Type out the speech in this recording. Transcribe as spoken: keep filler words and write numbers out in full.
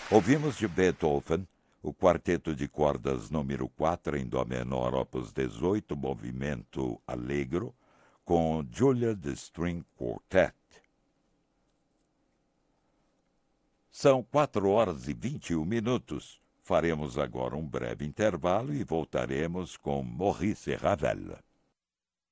Ouvimos de Beethoven o quarteto de cordas número quatro em dó menor, opus dezoito, movimento allegro, com Julia the String Quartet. São quatro horas e vinte e um minutos. Faremos agora um breve intervalo e voltaremos com Maurice Ravel.